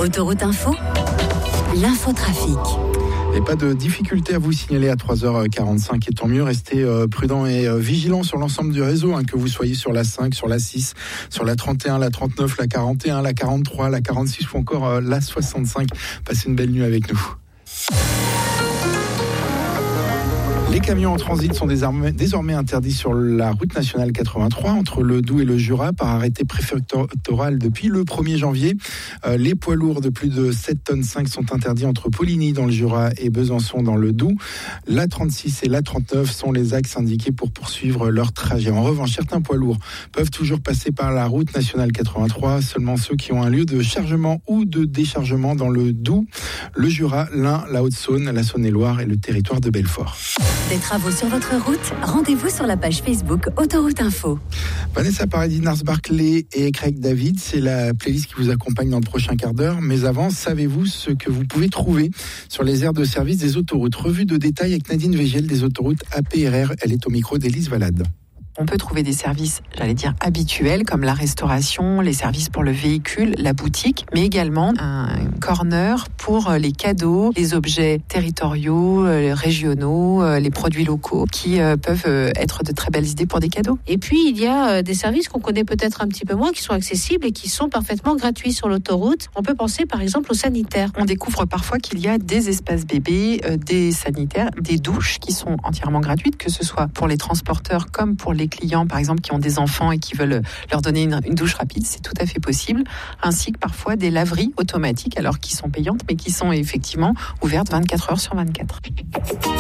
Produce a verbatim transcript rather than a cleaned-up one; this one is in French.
Autoroute Info, l'infotrafic. Et pas de difficulté à vous signaler à trois heures quarante-cinq. Et tant mieux, restez euh, prudents et euh, vigilants sur l'ensemble du réseau, hein, que vous soyez sur la cinq, sur la six, sur la trente et un, la trente-neuf, la quarante et un, la quarante-trois, la quarante-six ou encore euh, la soixante-cinq. Passez une belle nuit avec nous. Les camions en transit sont désormais, désormais interdits sur la route nationale quatre-vingt-trois entre le Doubs et le Jura par arrêté préfectoral depuis le premier janvier. Euh, les poids lourds de plus de sept tonnes cinq sont interdits entre Poligny dans le Jura et Besançon dans le Doubs. La trente-six et la trente-neuf sont les axes indiqués pour poursuivre leur trajet. En revanche, certains poids lourds peuvent toujours passer par la route nationale quatre-vingt-trois, seulement ceux qui ont un lieu de chargement ou de déchargement dans le Doubs, le Jura, l'Ain, la Haute-Saône, la Saône-et-Loire et le territoire de Belfort. Des travaux sur votre route, rendez-vous sur la page Facebook Autoroute Info. Vanessa Paradis, Nars Barclay et Craig David, c'est la playlist qui vous accompagne dans le prochain quart d'heure. Mais avant, savez-vous ce que vous pouvez trouver sur les aires de service des autoroutes? Revue de détail avec Nadine Végel des autoroutes A P R R. Elle est au micro d'Élise Valade. On peut trouver des services, j'allais dire, habituels, comme la restauration, les services pour le véhicule, la boutique, mais également un corner pour les cadeaux, les objets territoriaux, régionaux, les produits locaux, qui peuvent être de très belles idées pour des cadeaux. Et puis, il y a des services qu'on connaît peut-être un petit peu moins, qui sont accessibles et qui sont parfaitement gratuits sur l'autoroute. On peut penser, par exemple, aux sanitaires. On découvre parfois qu'il y a des espaces bébés, des sanitaires, des douches qui sont entièrement gratuites, que ce soit pour les transporteurs comme pour les les clients, par exemple, qui ont des enfants et qui veulent leur donner une, une douche rapide, c'est tout à fait possible, ainsi que parfois des laveries automatiques, alors qui sont payantes, mais qui sont effectivement ouvertes vingt-quatre heures sur vingt-quatre.